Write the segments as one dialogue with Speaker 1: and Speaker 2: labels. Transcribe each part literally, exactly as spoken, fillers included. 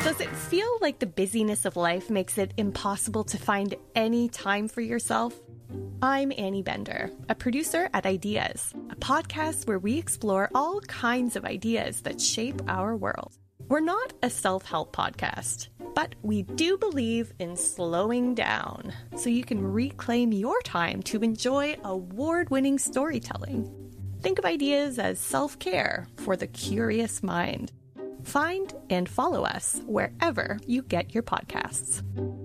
Speaker 1: Does it feel like the busyness of life makes it impossible to find any time for yourself? I'm Annie Bender, a producer at Ideas, a podcast where we explore all kinds of ideas that shape our world. We're not a self-help podcast, but we do believe in slowing down so you can reclaim your time to enjoy award-winning storytelling. Think of Ideas as self-care for the curious mind. Find and follow us wherever you get your podcasts.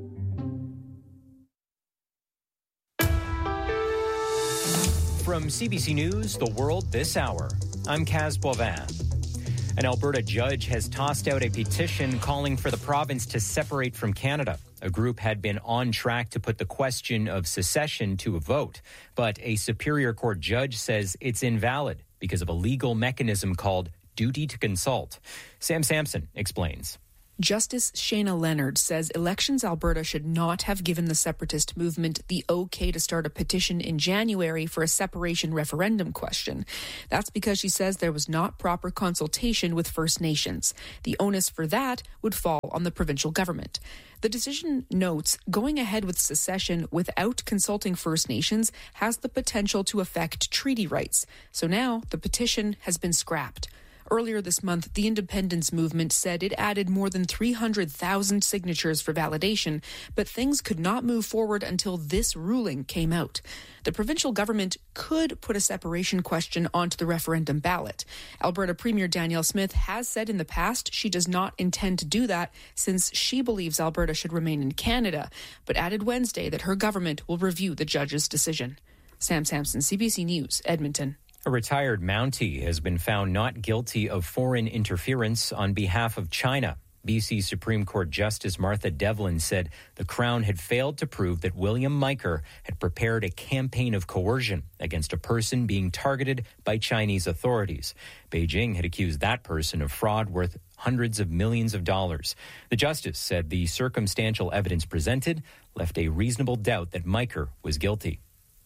Speaker 2: From C B C News, The World This Hour, I'm Kaz Boivin. An Alberta judge has tossed out a petition calling for the province to separate from Canada. A group had been on track to put the question of secession to a vote, but a Superior Court judge says it's invalid because of a legal mechanism called duty to consult. Sam Sampson explains.
Speaker 3: Justice Shayna Leonard says Elections Alberta should not have given the separatist movement the okay to start a petition in January for a separation referendum question. That's because she says there was not proper consultation with First Nations. The onus for that would fall on the provincial government. The decision notes going ahead with secession without consulting First Nations has the potential to affect treaty rights. So now the petition has been scrapped. Earlier this month, the independence movement said it added more than three hundred thousand signatures for validation, but things could not move forward until this ruling came out. The provincial government could put a separation question onto the referendum ballot. Alberta Premier Danielle Smith has said in the past she does not intend to do that since she believes Alberta should remain in Canada, but added Wednesday that her government will review the judge's decision. Sam Sampson, C B C News, Edmonton.
Speaker 2: A retired Mountie has been found not guilty of foreign interference on behalf of China. B C Supreme Court Justice Martha Devlin said the Crown had failed to prove that William Miker had prepared a campaign of coercion against a person being targeted by Chinese authorities. Beijing had accused that person of fraud worth hundreds of millions of dollars. The justice said the circumstantial evidence presented left a reasonable doubt that Miker was guilty.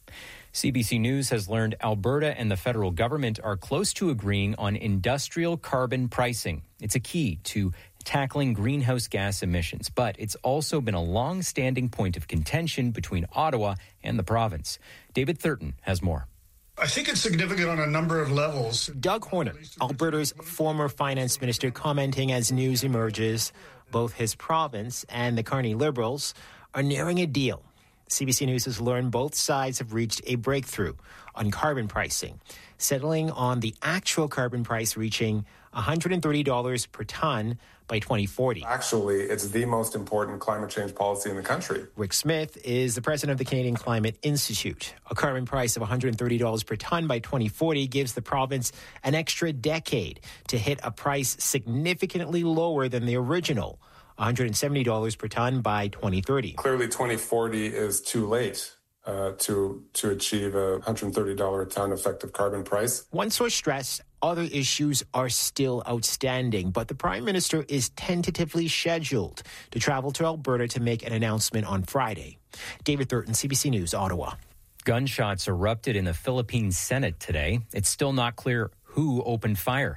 Speaker 2: C B C News has learned Alberta and the federal government are close to agreeing on industrial carbon pricing. It's a key to tackling greenhouse gas emissions, but it's also been a long-standing point of contention between Ottawa and the province. David Thurton has more.
Speaker 4: I think it's significant on a number of levels.
Speaker 5: Doug Horner, Alberta's former finance minister, commenting as news emerges, both his province and the Carney Liberals are nearing a deal. C B C News has learned both sides have reached a breakthrough on carbon pricing, settling on the actual carbon price reaching one hundred thirty dollars per ton by twenty forty.
Speaker 6: Actually, it's the most important climate change policy in the country.
Speaker 5: Rick Smith is the president of the Canadian Climate Institute. A carbon price of one hundred thirty dollars per ton by twenty forty gives the province an extra decade to hit a price significantly lower than the original one hundred seventy dollars per ton by twenty thirty.
Speaker 6: Clearly, twenty forty is too late uh, to to achieve a one hundred thirty dollars a ton effective carbon price.
Speaker 5: One source stressed other issues are still outstanding, but the Prime Minister is tentatively scheduled to travel to Alberta to make an announcement on Friday. David Thurton, C B C News, Ottawa.
Speaker 2: Gunshots erupted in the Philippine Senate today. It's still not clear who opened fire.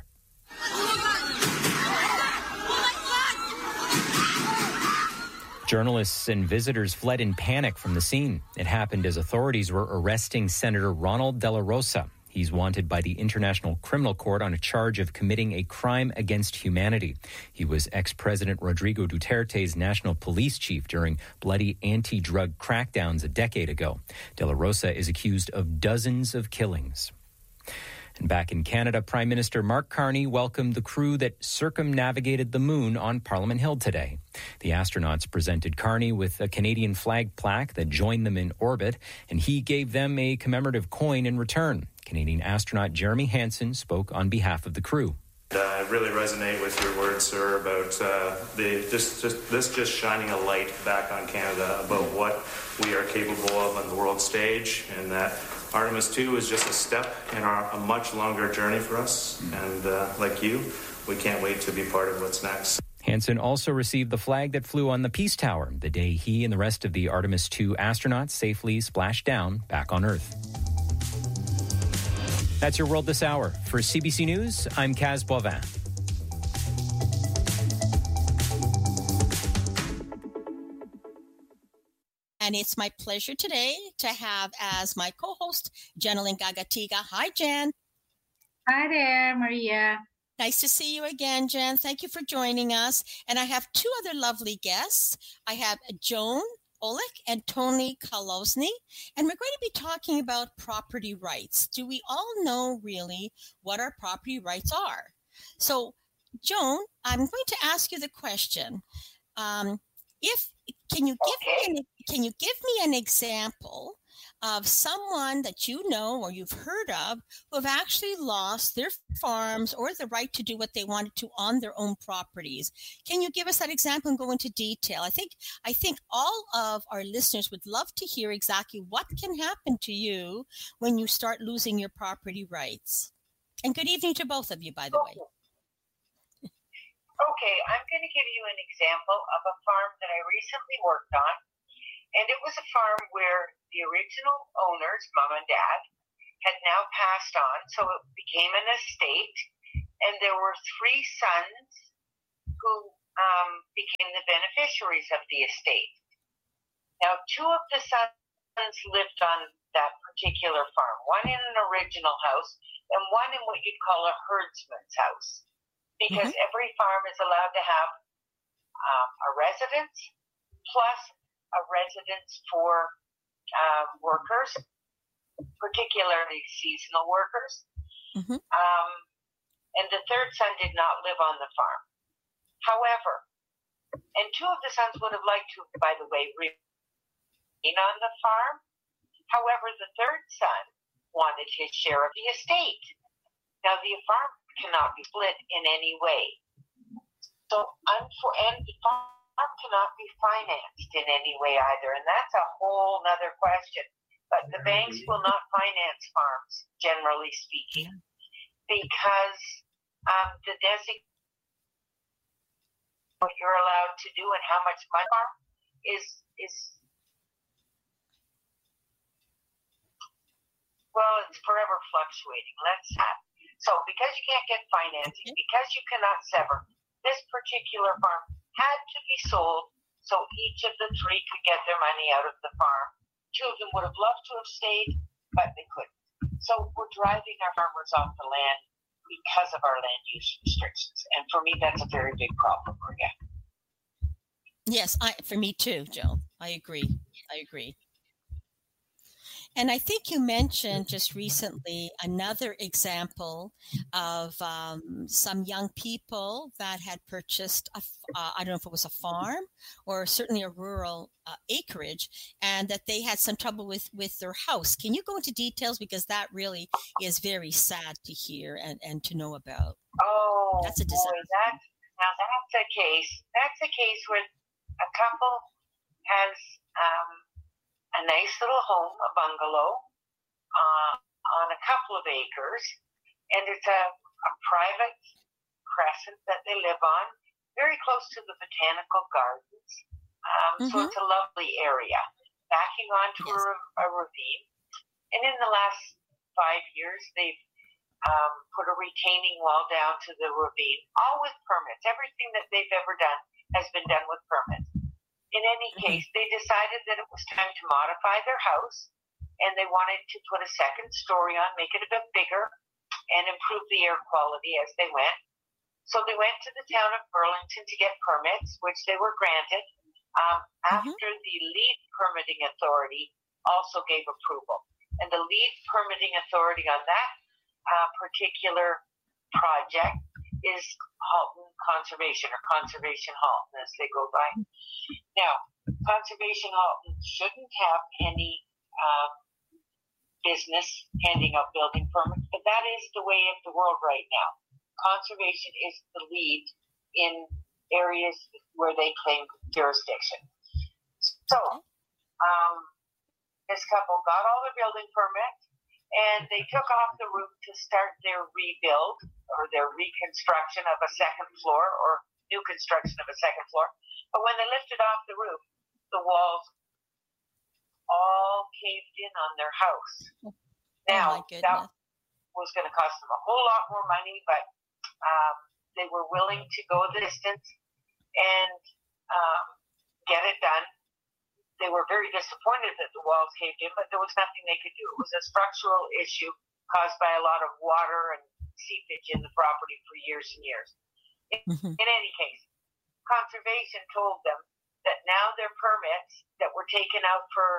Speaker 2: Journalists and visitors fled in panic from the scene. It happened as authorities were arresting Senator Ronald De La Rosa. He's wanted by the International Criminal Court on a charge of committing a crime against humanity. He was ex-President Rodrigo Duterte's national police chief during bloody anti-drug crackdowns a decade ago. De La Rosa is accused of dozens of killings. And back in Canada, Prime Minister Mark Carney welcomed the crew that circumnavigated the moon on Parliament Hill today. The astronauts presented Carney with a Canadian flag plaque that joined them in orbit, and he gave them a commemorative coin in return. Canadian astronaut Jeremy Hansen spoke on behalf of the crew.
Speaker 7: Uh, I really resonate with your words, sir, about uh, the just, just this just shining a light back on Canada about what we are capable of on the world stage, and that Artemis two is just a step in our, a much longer journey for us. And uh, like you, we can't wait to be part of what's next.
Speaker 2: Hansen also received the flag that flew on the Peace Tower the day he and the rest of the Artemis two astronauts safely splashed down back on Earth. That's your World This Hour. For C B C News, I'm Kaz Boivin.
Speaker 8: And it's my pleasure today to have as my co-host, Jenilyn Gagatiga. Hi, Jen.
Speaker 9: Hi there, Maria.
Speaker 8: Nice to see you again, Jen. Thank you for joining us. And I have two other lovely guests. I have Joan Olick and Tony Kalosny, and we're going to be talking about property rights. Do we all know really what our property rights are? So, Joan, I'm going to ask you the question. Um, if can you give
Speaker 9: okay.
Speaker 8: me an, can you give me an example of someone that you know or you've heard of who have actually lost their farms or the right to do what they wanted to on their own properties? Can you give us that example and go into detail? I think I think all of our listeners would love to hear exactly what can happen to you when you start losing your property rights. And good evening to both of you, by the way.
Speaker 9: Okay, I'm going to give you an example of a farm that I recently worked on. And it was a farm where the original owners, mom and dad, had now passed on. So it became an estate. And there were three sons who um, became the beneficiaries of the estate. Now, two of the sons lived on that particular farm, one in an original house and one in what you'd call a herdsman's house. Because mm-hmm. every farm is allowed to have um, a residence plus a residence for um, workers, particularly seasonal workers. Mm-hmm. Um, and the third son did not live on the farm. However, and two of the sons would have liked to, by the way, remain on the farm. However, the third son wanted his share of the estate. Now, the farm cannot be split in any way. So, unfor- and the farm cannot be financed in any way either, and that's a whole nother question. But the banks will not finance farms, generally speaking, because um, the designation what you're allowed to do and how much money farm is is well, it's forever fluctuating. Let's have so because you can't get financing, because you cannot sever, this particular farm had to be sold so each of the three could get their money out of the farm. Two of them would have loved to have stayed, but they couldn't. So we're driving our farmers off the land because of our land use restrictions. And for me, that's a very big problem, Maria.
Speaker 8: Yes, I, for me too, Joe. I agree. I agree. And I think you mentioned just recently another example of um, some young people that had purchased, a, uh, I don't know if it was a farm or certainly a rural uh, acreage, and that they had some trouble with, with their house. Can you go into details? Because that really is very sad to hear and, and to know about.
Speaker 9: Oh,
Speaker 8: that's a disaster.
Speaker 9: Boy, that's, now that's a case. That's a case where a couple has... Um, a nice little home, a bungalow, uh, on a couple of acres, and it's a, a private crescent that they live on, very close to the botanical gardens. Um, mm-hmm. So it's a lovely area, backing onto yes. a, a ravine. And in the last five years, they've um, put a retaining wall down to the ravine, all with permits. Everything that they've ever done has been done with permits. In any case, they decided that it was time to modify their house, and they wanted to put a second story on, make it a bit bigger, and improve the air quality as they went. So they went to the town of Burlington to get permits, which they were granted, um, after mm-hmm. the lead permitting authority also gave approval. And the lead permitting authority on that uh, particular project is Halton Conservation, or Conservation Halton as they go by. Now, Conservation Halton shouldn't have any um, business handing out building permits, but that is the way of the world right now. Conservation is the lead in areas where they claim jurisdiction. So, um, this couple got all the building permits, and they took off the roof to start their rebuild or their reconstruction of a second floor or new construction of a second floor. But when they lifted off the roof, the walls all caved in on their house. Now,
Speaker 8: oh
Speaker 9: that was going to cost them a whole lot more money, but um, they were willing to go the distance and um, get it done. they were very disappointed that the walls caved in, but there was nothing they could do. It was a structural issue caused by a lot of water and seepage in the property for years and years. In, mm-hmm. in any case, conservation told them that now their permits that were taken out for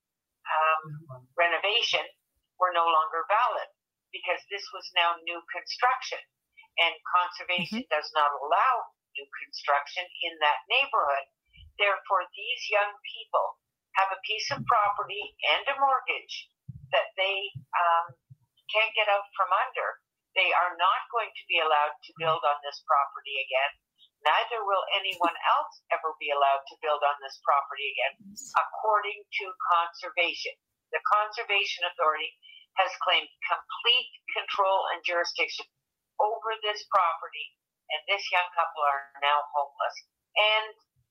Speaker 9: um, renovation were no longer valid because this was now new construction, and conservation mm-hmm. does not allow new construction in that neighborhood. Therefore, these young people have a piece of property and a mortgage that they um, can't get out from under. They are not going to be allowed to build on this property again. Neither will anyone else ever be allowed to build on this property again, according to conservation. The Conservation Authority has claimed complete control and jurisdiction over this property, and this young couple are now homeless and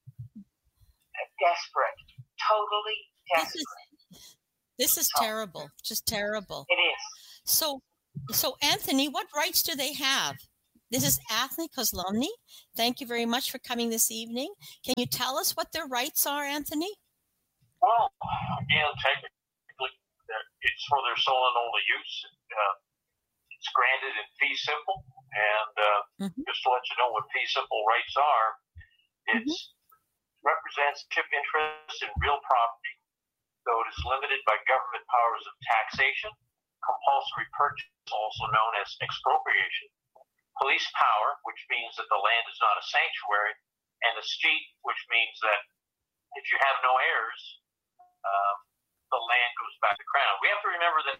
Speaker 9: desperate, totally desperate.
Speaker 8: This is, this is terrible, just terrible.
Speaker 9: It is.
Speaker 8: So, so Anthony, what rights do they have? This is Anthony Kozlowny. Thank you very much for coming this evening. Can you tell us what their rights are, Anthony?
Speaker 10: Well, again, technically, it's for their sole and only use. Uh, it's granted in fee simple, and uh, mm-hmm. just to let you know what fee simple rights are, it mm-hmm. represents chip interest in real property, though it is limited by government powers of taxation, compulsory purchase, also known as expropriation, police power, which means that the land is not a sanctuary, and escheat, which means that if you have no heirs, uh, the land goes back to the crown. We have to remember that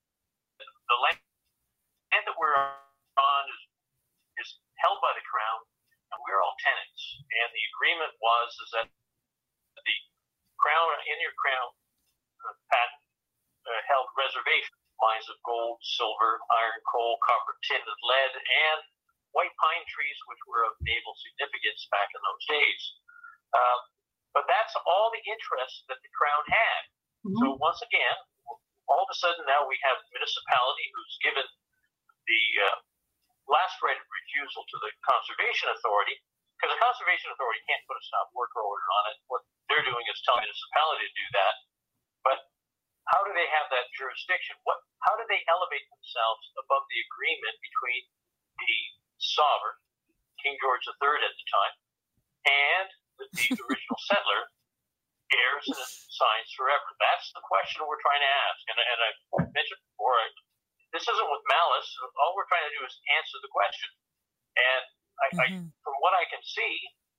Speaker 10: the land that we're on is, is held by the crown, and we're all tenants. And the agreement was is that the crown, in your crown uh, patent, uh, held reservation. Mines of gold, silver, iron, coal, copper, tin, and lead, and white pine trees, which were of naval significance back in those days. Um, but that's all the interest that the crown had. Mm-hmm. So once again, all of a sudden now we have a municipality who's given the uh, last right of refusal to the Conservation Authority, because the Conservation Authority can't put a stop work order on it. What they're doing is telling the municipality to do that. But how do they have that jurisdiction? What? How do they elevate themselves above the agreement between the sovereign, King George the Third at the time, and the, the original settler, heirs and assigns forever? That's the question we're trying to ask. And, and I mentioned before, I, this isn't with malice. All we're trying to do is answer the question. And I, mm-hmm. I, from what I can see,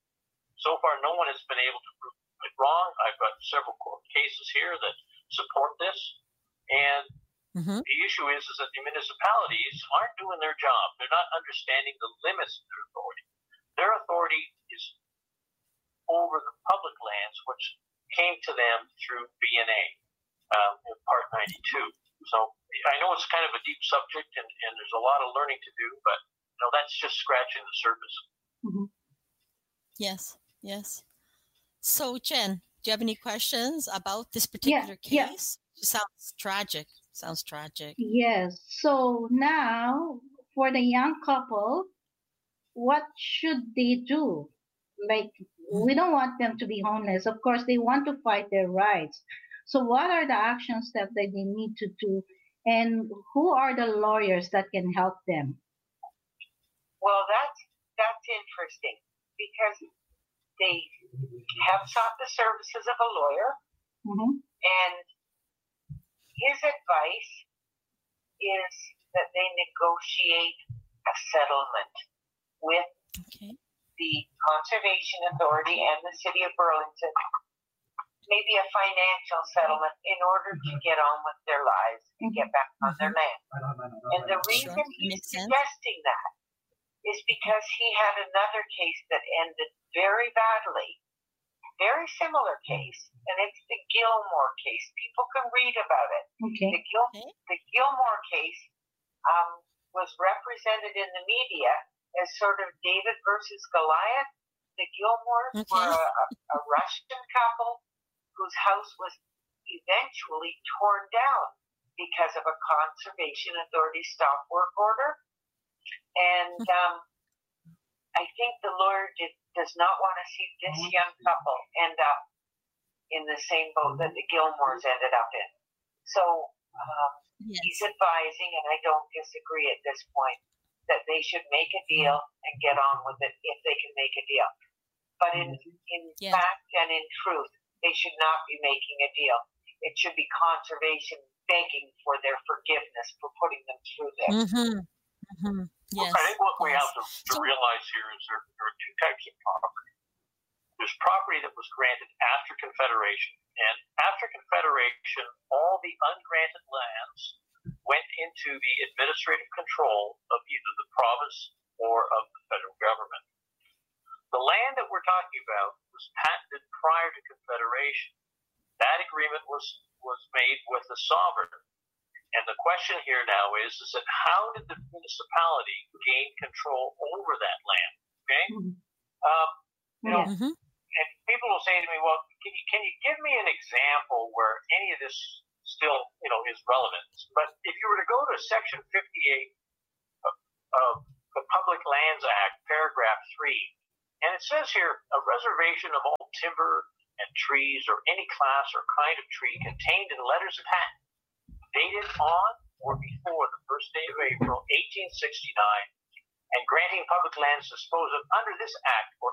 Speaker 10: so far no one has been able to prove it wrong. I've got several court cases here that support this, and mm-hmm. the issue is is that the municipalities aren't doing their job. They're not understanding the limits of their authority. Their authority is over the public lands, which came to them through B N A um, in Part ninety-two. So I know it's kind of a deep subject, and, and there's a lot of learning to do, but you know that's just scratching the surface.
Speaker 8: Mm-hmm. Yes, yes. So Jen, do you have any questions about this particular yeah, case? Yeah. It sounds tragic. Sounds tragic.
Speaker 11: Yes. So now, for the young couple, what should they do? Like, we don't want them to be homeless. Of course, they want to fight their rights. So what are the action steps that they need to do? And who are the lawyers that can help them?
Speaker 9: Well, that's, that's interesting because they have sought the services of a lawyer, mm-hmm. and his advice is that they negotiate a settlement with okay. the Conservation Authority and the City of Burlington, maybe a financial settlement in order to get on with their lives and get back on their land. And the reason sure. he's suggesting that is because he had another case that ended very badly, very similar case, and it's the Gilmore case. People can read about it.
Speaker 11: Okay.
Speaker 9: The, Gil- okay. the Gilmore case um, was represented in the media as sort of David versus Goliath. The Gilmores okay. were a, a Russian couple whose house was eventually torn down because of a Conservation Authority stop work order. And um, I think the lawyer did, does not want to see this young couple end up in the same boat that the Gilmores ended up in. So um, yes. he's advising, and I don't disagree at this point, that they should make a deal and get on with it if they can make a deal. But in, in yeah. fact and in truth, they should not be making a deal. It should be conservation begging for their forgiveness for putting them through this.
Speaker 8: Mm-hmm. Mm-hmm. Yes.
Speaker 10: I think what we
Speaker 8: yes.
Speaker 10: have to, to so, realize here is there, there are two types of property. There's property that was granted after Confederation, and after Confederation, all the ungranted lands went into the administrative control of either the province or of the federal government. The land that we're talking about was patented prior to Confederation. That agreement was, was made with the sovereign. And the question here now is, is that how did the municipality gain control over that land? Okay? Um, you know, mm-hmm. and people will say to me, well, can you, can you give me an example where any of this still, you know, is relevant? But if you were to go to Section fifty-eight of, of the Public Lands Act, paragraph three, and it says here, a reservation of all timber and trees or any class or kind of tree contained in letters of patent dated on or before the first day of April, eighteen sixty-nine, and granting public lands disposed of under this act or